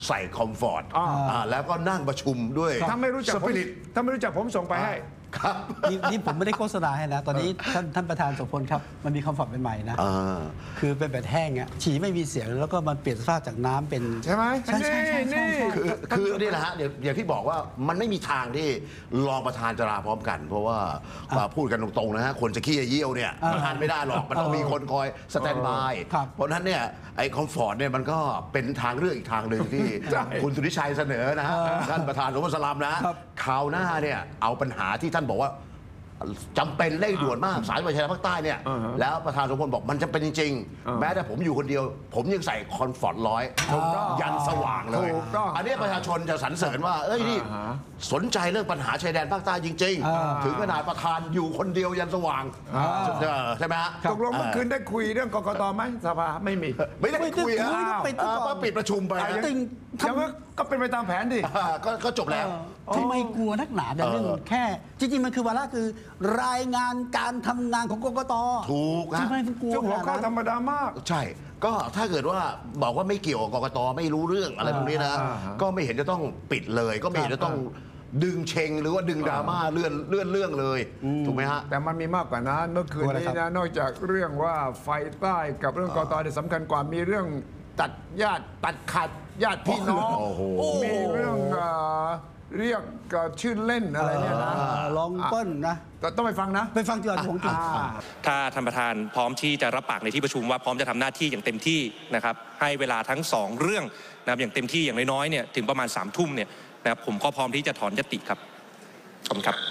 ใส่คอมฟอร์ตแล้วก็นั่งประชุมด้วยถ้าไม่รู้จักผมส่งไปให้ครับนี่ผมไม่ได้โฆษณาให้นะตอนนี้ท่านประธานโสพลครับมันมีคอมฟอร์ตเป็นใหม่นะคือเป็นแบบแห้งอ่ะฉี่ไม่มีเสียงแล้วก็มันเปลี่ยนสภาพจากน้ำเป็นใช่ไหมใช่คือนี่แหละฮะอย่างที่บอกว่ามันไม่มีทางที่รองประธานจะลาพร้อมกันเพราะว่าพูดกันตรงๆนะฮะคนจะขี้เยี่ยวเนี่ยประธานไม่ได้หรอกมันต้องมีคนคอยสแตนบายเพราะนั้นเนี่ยไอ้คอมฟอร์ตเนี่ยมันก็เป็นทางเลือกอีกทางหนึ่งที่คุณสุทธิชัยเสนอนะฮะท่านประธานสมสลามนะคราวหน้าเนี่ยเอาปัญหาที่ท่านบอกว่าจำเป็นเร่งด่วนมากสายประชาภาคใต้เนี่ยแล้วประธานสมพลบอกมันจำเป็นจริงๆแม้แต่ผมอยู่คนเดียวผมยังใส่คอนฟอร์ต100ยันสว่างเลยอันนี้ประชาชนจะสรรเสริญว่าเอ้ยนี่สนใจเรื่องปัญหาชายแดนภาคใต้จริงๆถึงขนาดประธานอยู่คนเดียวยันสว่างใช่ไหมฮะตกลงเมื่อคืนได้คุยเรื่องกกตไหมสภาไม่ได้คุยก็ปิดประชุมไปก็เป็นไปตามแผนดิก็จบแล้วทำไมกลัวนักหนาแต่เรื่องแค่จริงๆมันคือวาระคือรายงานการทำงานของกกตถูกทำไมถึงกลัวหัวข้อธรรมดามากใช่ก็ถ้าเกิดว่าบอกว่าไม่เกี่ยวกับกกตไม่รู้เรื่องอะไรพวกนี้นะก็ไม่เห็นจะต้องปิดเลยก็ไม่เห็นจะต้องดึงเชงหรือว่าดึงดราม่าเลื่อนเรื่องเลยถูกไหมฮะแต่มันมีมากกว่านั้นเมื่อคืนนี้นะนอกจากเรื่องว่าไฟใต้กับเรื่องกกตเนี่ยสำคัญกว่ามีเรื่องตัดญาติตัดขาดญาติพี่น้องมีเรื่องเรียกชื่อเล่นอะไรเนี่ยนะลองเปิ้ลนะต้องไปฟังนะไปฟังก่อนผมกินถ้าท่านประธานพร้อมที่จะรับปากในที่ประชุมว่าพร้อมจะทำหน้าที่อย่างเต็มที่นะครับให้เวลาทั้ง2เรื่องนะครับอย่างเต็มที่อย่างน้อยๆเนี่ยถึงประมาณ3 ทุ่มเนี่ยนะครับผมก็พร้อมที่จะถอนยติครับขอบคุณครับ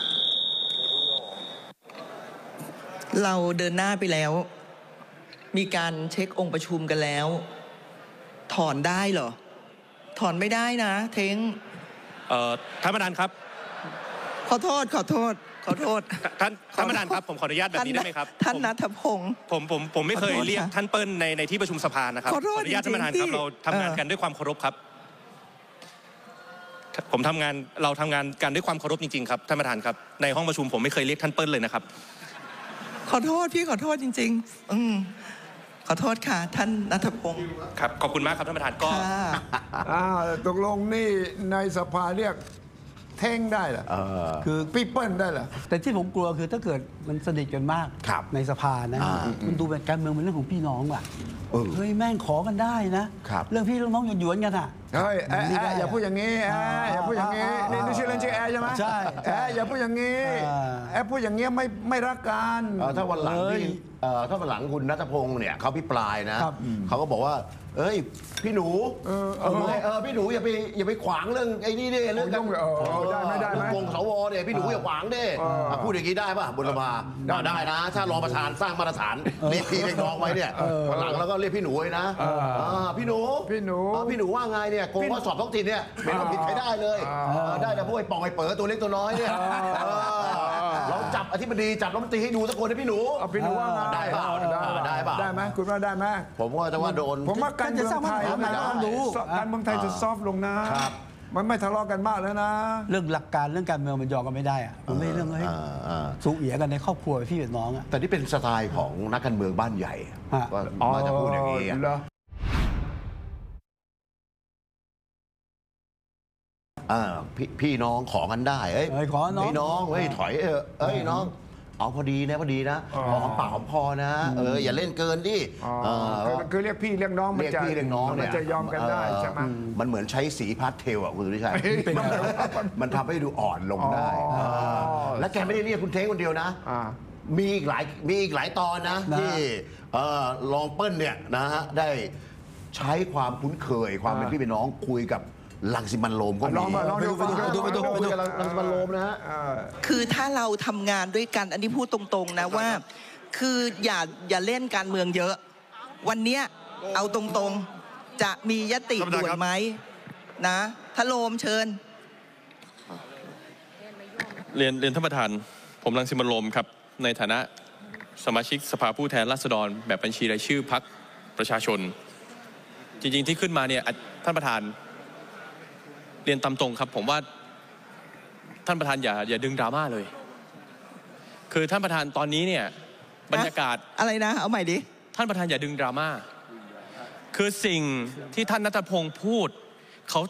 เราเดินหน้าไปแล้วมีการเช็คองค์ประชุมกันแล้วถอนได้เหรอถอนไม่ได้นะเท้งท่านประธานครับขอโทษท่านประธานครับผมขออนุญาตแบบนี้ได้ไหมครับท่านณัฐพงศ์ผมไม่เคยเรียกท่านเปิ้ลในที่ประชุมสภานะครับขออนุญาตท่านประธานครับเราทำงานกันด้วยความเคารพครับเราทำงานกันด้วยความเคารพจริงๆครับท่านประธานครับในห้องประชุมผมไม่เคยเรียกท่านเปิ้ลเลยนะครับขอโทษพี่ขอโทษจริงๆขอโทษค่ะท่านณัฐพงศ์ครับขอบคุณมากครับท่านประธานก็ตกลงนี่ในสภาเรียกเท่งได้เหรอคือปีเปิ้ลได้เหรอแต่ที่ผมกลัวคือถ้าเกิดมันสนิทกันมากในสภานะมันดูแบบการเมืองเป็นเรื่องของพี่น้องว่ะเฮ้ยแม่งขอกันได้นะเรื่องพี่เรื่องน้องหยวนกันอ่ะเฮ้ยอย่าพูดอย่างนี้อย่าพูดอย่างนี้นี่ชื่อเล่นชื่อแอร์ใช่ไหมใช่อย่าพูดอย่างนี้พูดอย่างนี้ไม่รักกันถ้าวันหลังคุณณัฐพงศ์เนี่ยเขาพิปรายนะเขาก็บอกว่าเอ้ยพี่หนูพี่หนูอย่าไปขวางเรื่องไอ้นี่ดิเรื่องได้ไหมวงสวเนี่ยพี่หนูอย่าขวางดิพูดอย่างนี้ได้ป่ะบนสภาได้นะถ้ารองประธานสร้างมาตรฐานเรียกพี่เรียกน้องไว้เนี่ยวันหลังแล้วก็เรียกพี่หนูไว้นะพี่หนูว่าไงเนี่ยโกงว่าสอบท้องถิ่นเนี่ยเป็นความผิดใช้ได้เลยได้แต่พวกไอ้ปองไอ้เป๋อตัวเล็กตัวน้อยเนี่ยเราจับอธิบดีจับรัฐมนตรีให้ดูสักคนให้พี่หนูว่าได้ป่ะได้ไหมคุณว่าได้ไหมผมว่าจะว่าโดนผมว่าการเมืองไทยการเมืองไทยจะซอฟต์ลงนะมันไม่ทะเลาะกันมากแล้วนะเรื่องหลักการเรื่องการเมืองมันยอมกันไม่ได้อะผมไม่เรื่องให้สูเอียกันในครอบครัวพี่เป็นน้องอะแต่นี่เป็นสไตล์ของนักการเมืองบ้านใหญ่ว่าจะพูดอย่างนี้พี่น้องขอกันได้พี่น้องถอยน้องเอาพอดีนะหอมปากหอมคอนะอย่าเล่นเกินดิคือเรียกพี่เรียกน้องเรียกพี่เรียกน้องเนี่ยมันจะยอมกันได้ใช่ไหมมันเหมือนใช้สีพาสเทลอ่ะคุณสุทธิชัยมันทำให้ดูอ่อนลงได้และแกไม่ได้เรียกคุณเท้งคนเดียวนะมีอีกหลายตอนนะที่รองเปิ้ลเนี่ยนะฮะได้ใช้ความคุ้นเคยความเป็นพี่เป็นน้องคุยกับรังสิมันโรมก็มีลองดูรังสิมันโรมนะฮะคือถ้าเราทำงานด้วยกันอันนี้พูดตรงๆนะว่าคืออย่าเล่นการเมืองเยอะวันนี้เอาตรงๆจะมียติด่วนไหมนะถ้าโรมเชิญเรียนท่านประธานผมรังสิมันโรมครับในฐานะสมาชิกสภาผู้แทนราษฎรแบบบัญชีรายชื่อพรรคประชาชนจริงๆที่ขึ้นมาเนี่ยท่านประธานเรียนตามตรงครับผมว่าท่านประธานอย่าดึงดราม่าเลยคือท่านประธานตอนนี้เนี่ยบรรยากาศอะไรนะเอาใหม่ดิท่านประธานอย่าดึงดราม่าคือสิ่งที่ท่านณัฐพงศ์พูด